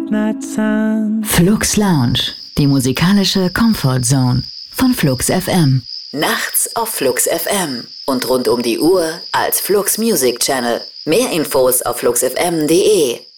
midnight sun. Flux Lounge, die musikalische Comfort Zone von Flux FM. Nachts auf Flux FM und rund um die Uhr als Flux Music Channel. Mehr Infos auf fluxfm.de.